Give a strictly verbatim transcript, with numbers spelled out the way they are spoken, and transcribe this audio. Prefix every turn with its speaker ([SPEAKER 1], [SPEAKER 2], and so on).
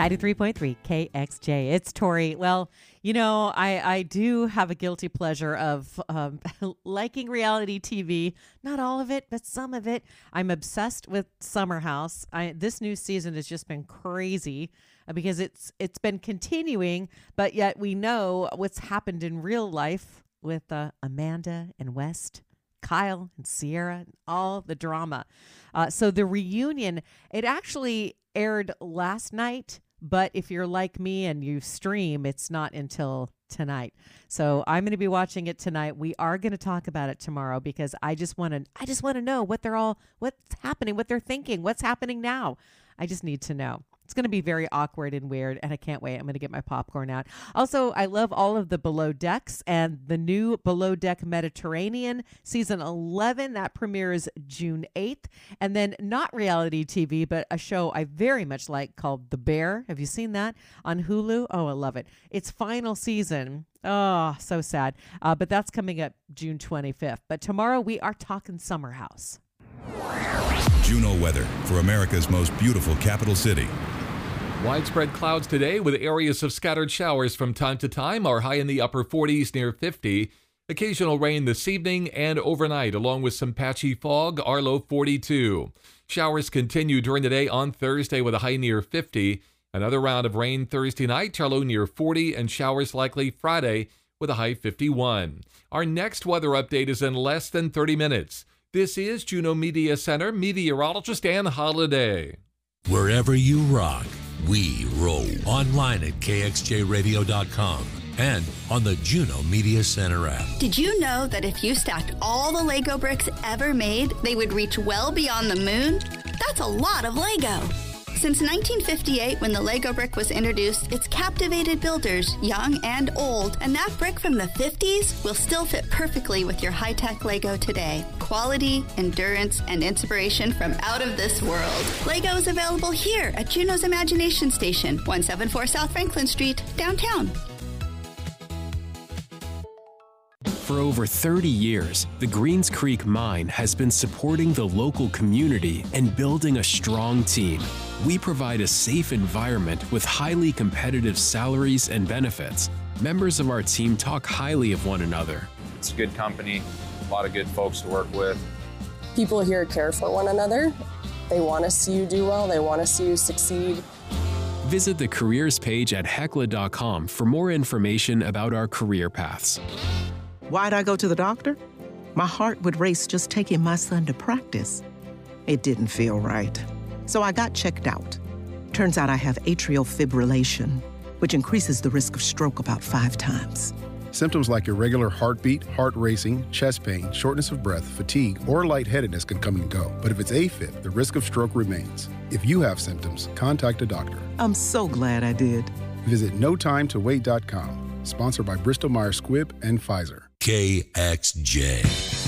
[SPEAKER 1] ninety-three point three K X J. It's Tori. Well, you know, I, I do have a guilty pleasure of um, liking reality T V. Not all of it, but some of it. I'm obsessed with Summer House. I, this new season has just been crazy because it's it's been continuing, but yet we know what's happened in real life with uh, Amanda and West, Kyle and Sierra, all the drama. Uh, so the reunion, it actually aired last night, but if you're like me and you stream, it's not until tonight. So I'm going to be watching it tonight. We are going to talk about it tomorrow because I just want to I just want to know what they're all what's happening, what they're thinking, what's happening now. I just need to know. It's going to be very awkward and weird, and I can't wait. I'm going to get my popcorn out. Also, I love all of the Below Decks and the new Below Deck Mediterranean season eleven. That premieres June eighth. And then not reality T V, but a show I very much like called The Bear. Have you seen that on Hulu? Oh, I love it. Its final season. Oh, so sad. Uh, but that's coming up June twenty-fifth. But tomorrow we are talking Summer House.
[SPEAKER 2] Juno weather for America's most beautiful capital city.
[SPEAKER 3] Widespread clouds today with areas of scattered showers from time to time. Our high in the upper forties near fifty. Occasional rain this evening and overnight along with some patchy fog. Our low forty-two. Showers continue during the day on Thursday with a high near fifty. Another round of rain Thursday night. Our low near forty and showers likely Friday with a high fifty-one. Our next weather update is in less than thirty minutes. This is Juneau Media Center meteorologist Ann Holiday.
[SPEAKER 4] Wherever you rock, we roll. Online at K X J radio dot com and on the Juneau Media Center app.
[SPEAKER 5] Did you know that if you stacked all the Lego bricks ever made, they would reach well beyond the moon? That's a lot of Lego. Since nineteen fifty-eight, when the Lego brick was introduced, it's captivated builders, young and old, and that brick from the fifties will still fit perfectly with your high-tech Lego today. Quality, endurance, and inspiration from out of this world. Lego is available here at Juneau's Imagination Station, one seventy-four South Franklin Street, downtown.
[SPEAKER 6] For over thirty years, the Greens Creek Mine has been supporting the local community and building a strong team. We provide a safe environment with highly competitive salaries and benefits. Members of our team talk highly of one another.
[SPEAKER 7] It's a good company, a lot of good folks to work with.
[SPEAKER 8] People here care for one another. They want to see you do well. They want to see you succeed.
[SPEAKER 6] Visit the careers page at Hecla dot com for more information about our career paths.
[SPEAKER 9] Why'd I go to the doctor? My heart would race just taking my son to practice. It didn't feel right. So I got checked out. Turns out I have atrial fibrillation, which increases the risk of stroke about five times.
[SPEAKER 10] Symptoms like irregular heartbeat, heart racing, chest pain, shortness of breath, fatigue, or lightheadedness can come and go. But if it's AFib, the risk of stroke remains. If you have symptoms, contact a doctor.
[SPEAKER 9] I'm so glad I did.
[SPEAKER 10] Visit no time to wait dot com. Sponsored by Bristol Myers Squibb and Pfizer.
[SPEAKER 4] K X J.